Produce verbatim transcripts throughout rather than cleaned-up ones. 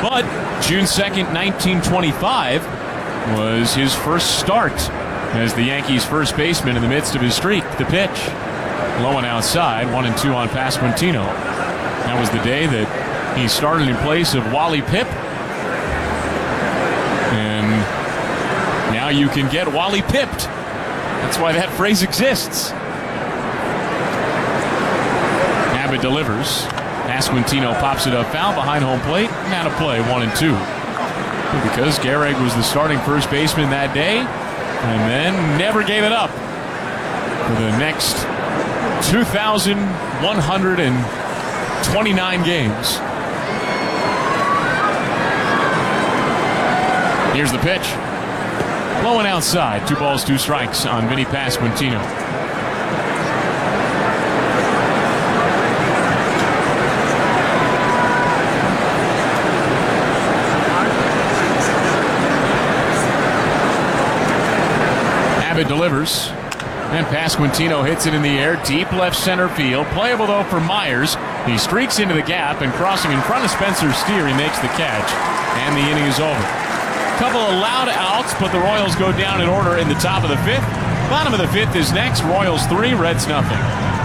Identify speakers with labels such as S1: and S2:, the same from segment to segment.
S1: But June second, nineteen twenty-five was his first start as the Yankees' first baseman in the midst of his streak. The pitch, low and outside, one and two on Pasquantino. That was the day that he started in place of Wally Pipp. And now you can get Wally Pipped. That's why that phrase exists. Abbott delivers. Pasquantino pops it up foul behind home plate. And out of play, one and two. Because Gehrig was the starting first baseman that day and then never gave it up for the next two thousand one hundred twenty-nine games. Here's the pitch. Low and outside. Two balls, two strikes on Vinny Pasquantino. Abbott delivers. And Pasquantino hits it in the air, deep left center field. Playable, though, for Myers. He streaks into the gap, and crossing in front of Spencer Steer, he makes the catch. And the inning is over. Couple of loud outs, but the Royals go down in order in the top of the fifth. Bottom of the fifth is next. Royals three, Reds nothing.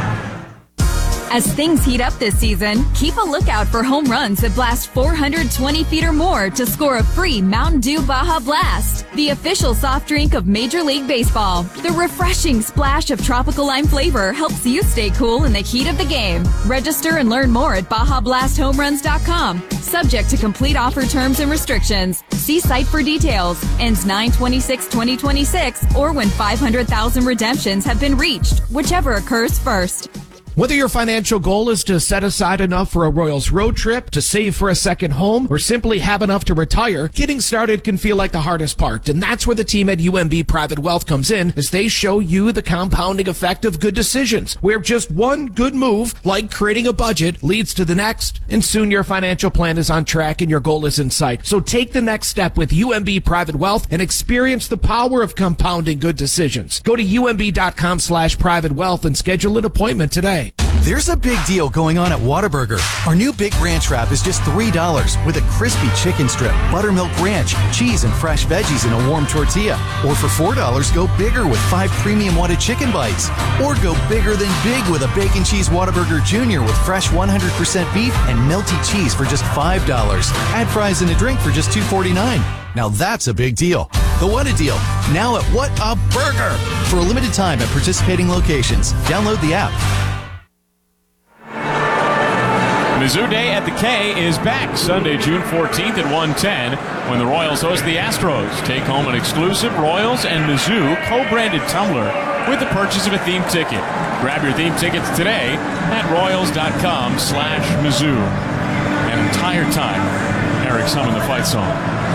S2: As things heat up this season, keep a lookout for home runs that blast four hundred twenty feet or more to score a free Mountain Dew Baja Blast, the official soft drink of Major League Baseball. The refreshing splash of tropical lime flavor helps you stay cool in the heat of the game. Register and learn more at baja blast home runs dot com. Subject to complete offer terms and restrictions. See site for details. Ends nine twenty-six twenty twenty-six or when five hundred thousand redemptions have been reached, whichever occurs first.
S3: Whether your financial goal is to set aside enough for a Royals road trip, to save for a second home, or simply have enough to retire, getting started can feel like the hardest part. And that's where the team at U M B Private Wealth comes in, as they show you the compounding effect of good decisions, where just one good move, like creating a budget, leads to the next. And soon your financial plan is on track and your goal is in sight. So take the next step with U M B Private Wealth and experience the power of compounding good decisions. Go to U M B dot com slash private wealth and schedule an appointment today.
S4: There's a big deal going on at Whataburger. Our new Big Ranch Wrap is just three dollars with a crispy chicken strip, buttermilk ranch, cheese, and fresh veggies in a warm tortilla. Or for four dollars, go bigger with five premium Whata chicken bites. Or go bigger than big with a Bacon Cheese Whataburger Junior with fresh one hundred percent beef and melty cheese for just five dollars. Add fries and a drink for just two forty-nine. Now that's a big deal. The Whata Deal, now at What a Burger! For a limited time at participating locations. Download the app.
S1: Mizzou Day at the K is back Sunday, June fourteenth at one ten when the Royals host the Astros. Take home an exclusive Royals and Mizzou co-branded tumbler with the purchase of a theme ticket. Grab your theme tickets today at royals dot com slash Mizzou. An entire time, Eric's humming the fight song.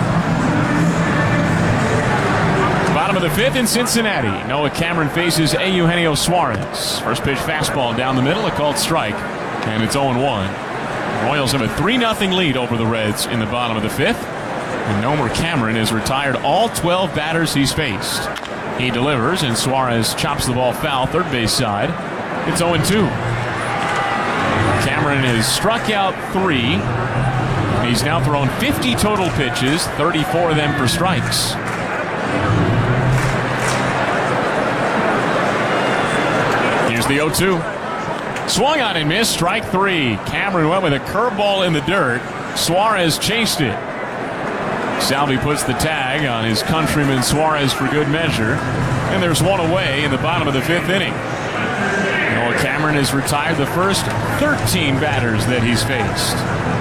S1: Bottom of the fifth in Cincinnati. Noah Cameron faces Eugenio Suarez. First pitch fastball down the middle, a called strike, and it's oh one. Royals have a three nothing lead over the Reds in the bottom of the fifth. And Noah Cameron has retired all twelve batters he's faced. He delivers, and Suarez chops the ball foul, third base side. It's oh two. Cameron has struck out three. He's now thrown fifty total pitches, thirty-four of them for strikes. Here's the oh two. Swung on and missed, strike three. Cameron went with a curveball in the dirt. Suarez chased it. Salvi puts the tag on his countryman Suarez for good measure. And there's one away in the bottom of the fifth inning. Noah Cameron has retired the first thirteen batters that he's faced.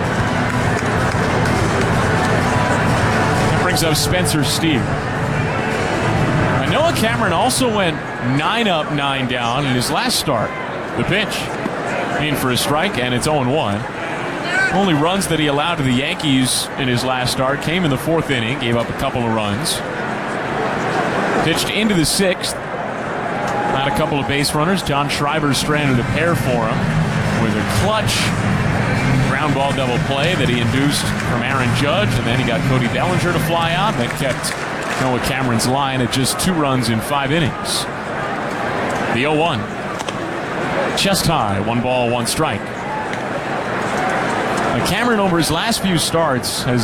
S1: That brings up Spencer Steer. And Noah Cameron also went nine up, nine down in his last start. The pitch, in for a strike, and it's oh one. Only runs that he allowed to the Yankees in his last start came in the fourth inning, gave up a couple of runs. Pitched into the sixth. Had a couple of base runners. John Schreiber stranded a pair for him with a clutch ground ball double play that he induced from Aaron Judge, and then he got Cody Bellinger to fly out. That kept Noah Cameron's line at just two runs in five innings. The oh one. Chest high, one ball, one strike. Cameron over his last few starts has